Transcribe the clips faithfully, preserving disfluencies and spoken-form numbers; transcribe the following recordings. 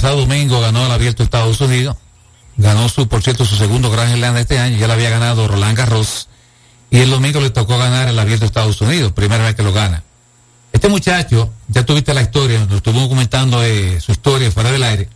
pasado domingo ganó el Abierto de Estados Unidos. Ganó su, por cierto, su segundo Grand Slam de este año. Ya lo había ganado Roland Garros. Y el domingo le tocó ganar el Abierto de Estados Unidos. Primera vez que lo gana. Este muchacho, ya tuviste la historia, nos estuvimos comentando eh, su historia fuera del aire.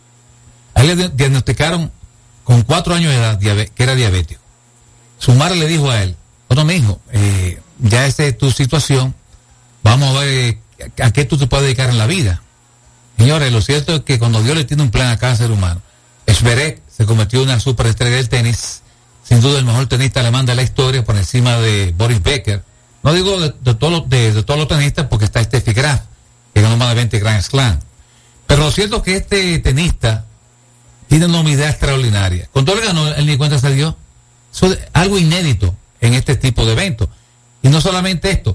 A él le diagnosticaron con cuatro años de edad que era diabético. Su madre le dijo a él, bueno, mijo, eh, ya esa es tu situación, vamos a ver eh, a qué tú te puedes dedicar en la vida. Señores, lo cierto es que cuando Dios le tiene un plan a cada ser humano, Zverev se convirtió en una superestrella del tenis, sin duda el mejor tenista alemán de la historia, por encima de Boris Becker. No digo de, de todos los de, de todos los tenistas, porque está Steffi Graf, que ganó más de veinte Grand Slam. Pero lo cierto es que este tenista tiene una humildad extraordinaria. Cuando él ganó, él ni cuenta se dio. Eso es algo inédito en este tipo de eventos. Y no solamente esto.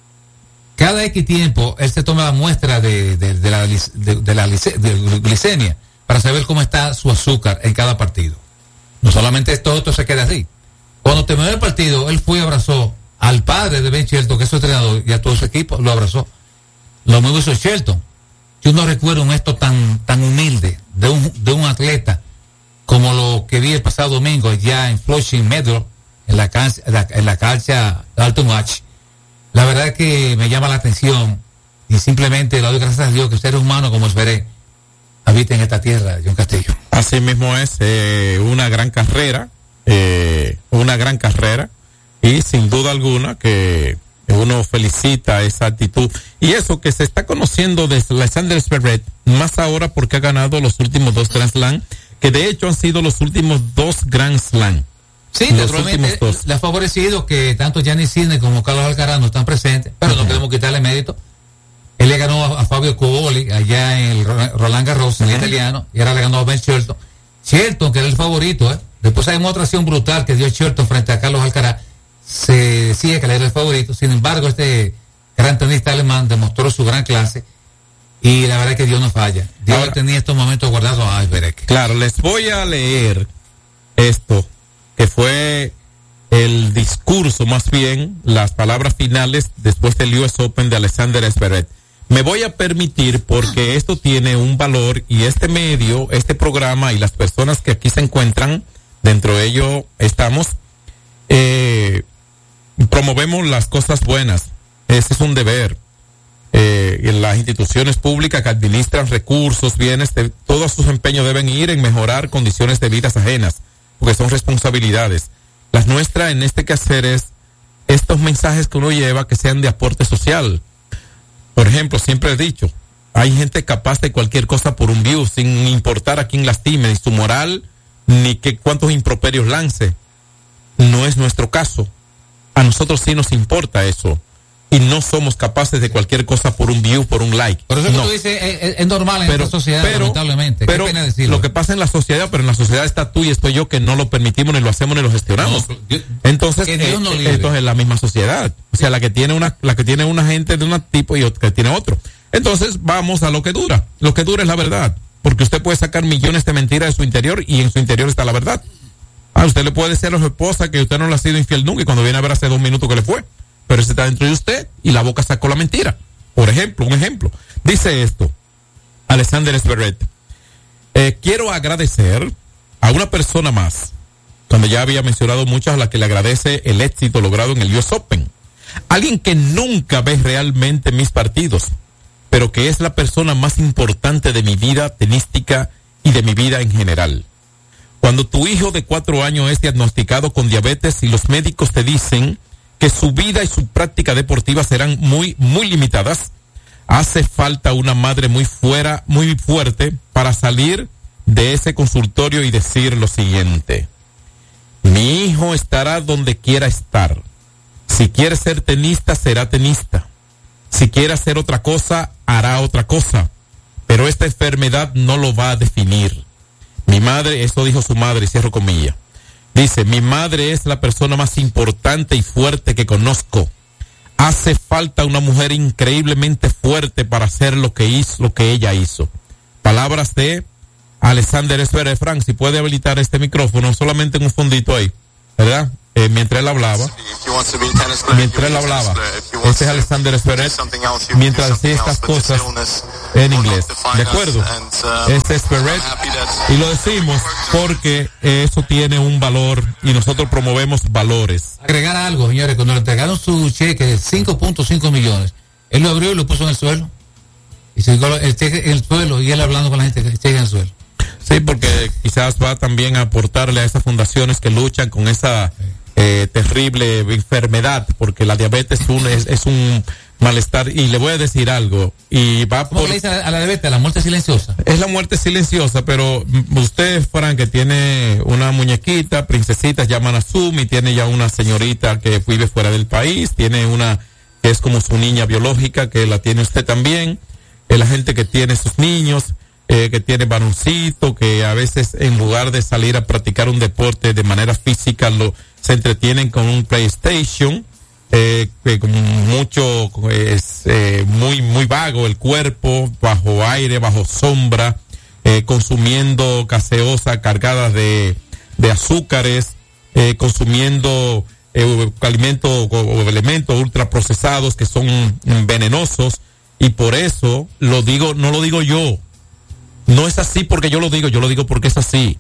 Cada X tiempo, él se toma la muestra de, de, de, la, de, de la de glicemia para saber cómo está su azúcar en cada partido. No solamente esto, esto se queda así. Cuando terminó el partido, él fue y abrazó al padre de Ben Shelton, que es su entrenador, y a todo su equipo, lo abrazó. Lo mismo hizo Shelton. Yo no recuerdo un esto tan, tan humilde de un, de un atleta como lo que vi el pasado domingo ya en Flushing Meadows, en la cancha, en la cancha Alton Match. La verdad es que me llama la atención y simplemente le doy gracias a Dios que seres humanos como Zverev habiten en esta tierra, John Castillo. Así mismo es, eh, una gran carrera, eh, una gran carrera, y sin duda alguna que uno felicita esa actitud. Y eso que se está conociendo de Alexander Zverev, más ahora porque ha ganado los últimos dos Grand Slam, que de hecho han sido los últimos dos Grand Slam. Sí, naturalmente le ha favorecido que tanto Gianni Sinner como Carlos Alcaraz no están presentes, pero uh-huh. no queremos quitarle mérito. Él le ganó a, a Fabio Cooli allá en el Roland Garros, uh-huh. en el italiano, y ahora le ganó a Ben Shelton. Shelton, que era el favorito, ¿eh? Después hay una otra acción brutal que dio Shelton frente a Carlos Alcaraz. Se decía que él era el favorito. Sin embargo, este gran tenista alemán demostró su gran clase y la verdad es que Dios no falla. Dios ahora, tenía estos momentos guardados a Zverev. Claro, les voy a leer esto, que fue el discurso, más bien, las palabras finales después del U S Open de Alexander Zverev. Me voy a permitir, porque esto tiene un valor, y este medio, este programa y las personas que aquí se encuentran, dentro de ello estamos, eh, promovemos las cosas buenas. Ese es un deber. Eh, en las instituciones públicas que administran recursos, bienes, de, todos sus empeños deben ir en mejorar condiciones de vidas ajenas, porque son responsabilidades. Las nuestras en este quehacer es estos mensajes que uno lleva que sean de aporte social. Por ejemplo, siempre he dicho, hay gente capaz de cualquier cosa por un view, sin importar a quién lastime, ni su moral, ni que cuántos improperios lance. No es nuestro caso. A nosotros sí nos importa eso. Y no somos capaces de cualquier cosa por un view, por un like. Por eso no. que tú dices, es, es normal en pero, esta sociedad, pero, lamentablemente. Pero Qué pena decirlo. Lo que pasa en la sociedad, pero en la sociedad está tú y estoy yo, que no lo permitimos, ni lo hacemos, ni lo gestionamos. No, Dios, entonces, eh, no esto es la misma sociedad. O sea, la que tiene una, la que tiene una gente de un tipo y otra que tiene otro. Entonces, vamos a lo que dura. Lo que dura es la verdad. Porque usted puede sacar millones de mentiras de su interior y en su interior está la verdad. A usted le puede decir a su esposa que usted no le ha sido infiel nunca y cuando viene a ver hace dos minutos que le fue. Pero ese está dentro de usted y la boca sacó la mentira. Por ejemplo, un ejemplo. Dice esto, Alexander Zverev. Eh, quiero agradecer a una persona más, cuando ya había mencionado muchas a las que le agradece el éxito logrado en el U S Open. Alguien que nunca ve realmente mis partidos, pero que es la persona más importante de mi vida tenística y de mi vida en general. Cuando tu hijo de cuatro años es diagnosticado con diabetes y los médicos te dicen que su vida y su práctica deportiva serán muy, muy limitadas, hace falta una madre muy fuera, muy fuerte para salir de ese consultorio y decir lo siguiente: mi hijo estará donde quiera estar. Si quiere ser tenista, será tenista. Si quiere hacer otra cosa, hará otra cosa. Pero esta enfermedad no lo va a definir. Mi madre, esto dijo su madre, cierro comillas. Dice, mi madre es la persona más importante y fuerte que conozco. Hace falta una mujer increíblemente fuerte para hacer lo que hizo, lo que ella hizo. Palabras de Alexander Zverev. Frank, si puede habilitar este micrófono, solamente en un fondito ahí, ¿verdad? Eh, eh, mientras él hablaba, mientras él hablaba, ese es Alexander Zverev, mientras decía estas cosas en inglés, ¿de acuerdo? Este es Zverev, y lo decimos porque eso tiene un valor y nosotros promovemos valores. Agregar algo, señores, cuando le entregaron su cheque de cinco punto cinco millones, él lo abrió y lo puso en el suelo, y se dio el cheque en el suelo, y él hablando con la gente, el cheque en el suelo. Sí, porque quizás va también a aportarle a esas fundaciones que luchan con esa eh, terrible enfermedad, porque la diabetes es un, es, es un malestar. Y le voy a decir algo, y va ¿Cómo por... le dice a la diabetes? La muerte silenciosa. Es la muerte silenciosa, pero usted, Frank, que tiene una muñequita, princesita, llaman a Sumi, tiene ya una señorita que vive fuera del país, tiene una que es como su niña biológica, que la tiene usted también, eh, la gente que tiene sus niños, Eh, que tiene varoncito, que a veces en lugar de salir a practicar un deporte de manera física, lo se entretienen con un PlayStation, eh, que con mucho, es eh, muy, muy vago el cuerpo, bajo aire, bajo sombra, eh, consumiendo gaseosa cargadas de, de azúcares, eh, consumiendo eh, alimentos o elementos ultraprocesados que son venenosos, y por eso lo digo, no lo digo yo. No es así porque yo lo digo, yo lo digo porque es así.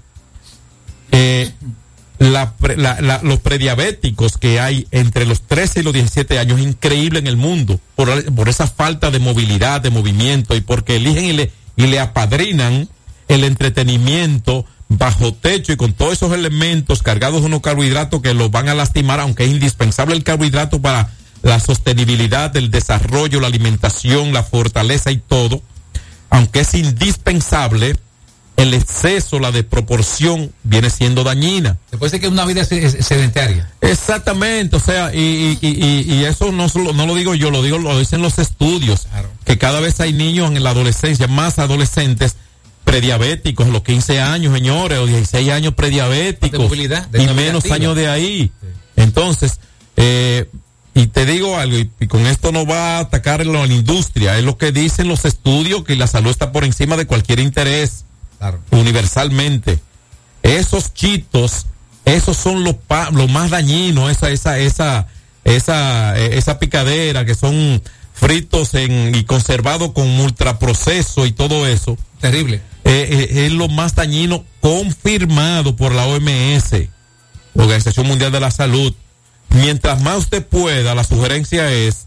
Eh, la, la, la, los prediabéticos que hay entre los trece y los diecisiete años es increíble en el mundo, por, por esa falta de movilidad, de movimiento, y porque eligen y le, y le apadrinan el entretenimiento bajo techo y con todos esos elementos cargados de unos carbohidratos que los van a lastimar, aunque es indispensable el carbohidrato para la sostenibilidad del desarrollo, la alimentación, la fortaleza y todo. Aunque es indispensable, el exceso, la desproporción viene siendo dañina. Se puede decir que es una vida sedentaria. Exactamente, o sea, y, y, y, y eso no, solo, no lo digo yo, lo digo, lo dicen los estudios, claro, que cada vez hay niños en la adolescencia, más adolescentes prediabéticos, a los quince años, señores, o dieciséis años prediabéticos, de de y menos años de ahí. Sí. Entonces, eh, y te digo algo, y, y con esto no va a atacar a la industria, es lo que dicen los estudios, que la salud está por encima de cualquier interés, claro, universalmente. Esos chitos, esos son los pa, lo más dañinos, esa, esa, esa, esa, esa picadera, que son fritos en, y conservados con ultraproceso y todo eso. Terrible. Eh, eh, es lo más dañino, confirmado por la O M S, Organización Mundial de la Salud. Mientras más usted pueda, la sugerencia es,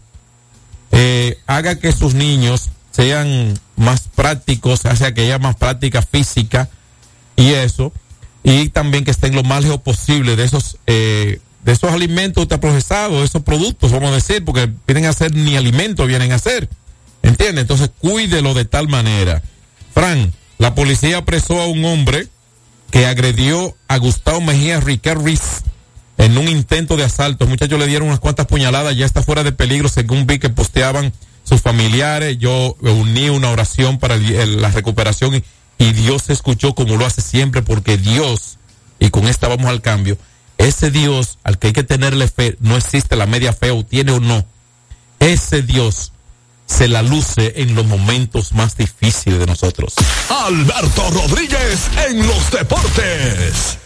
eh, haga que sus niños sean más prácticos, hacia que haya más práctica física y eso, y también que estén lo más lejos posible de esos, eh, de esos alimentos ultraprocesados, esos productos, vamos a decir, porque vienen a ser ni alimentos, vienen a ser, ¿entiende? Entonces cuídelo de tal manera. Fran, la policía apresó a un hombre que agredió a Gustavo Mejía Riquelme en un intento de asalto. Los muchachos le dieron unas cuantas puñaladas, ya está fuera de peligro, según vi que posteaban sus familiares. Yo uní una oración para el, el, la recuperación y, y Dios escuchó, como lo hace siempre, porque Dios, y con esta vamos al cambio, ese Dios al que hay que tenerle fe, no existe la media fe o tiene o no, ese Dios se la luce en los momentos más difíciles de nosotros. Alberto Rodríguez en los deportes.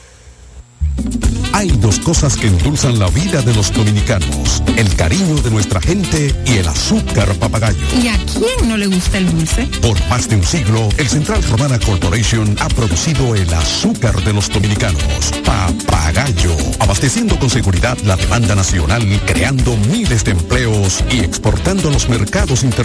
Hay dos cosas que endulzan la vida de los dominicanos: el cariño de nuestra gente y el azúcar papagayo. ¿Y a quién no le gusta el dulce? Por más de un siglo, el Central Romana Corporation ha producido el azúcar de los dominicanos, Papagayo, abasteciendo con seguridad la demanda nacional, creando miles de empleos y exportando a los mercados internacionales.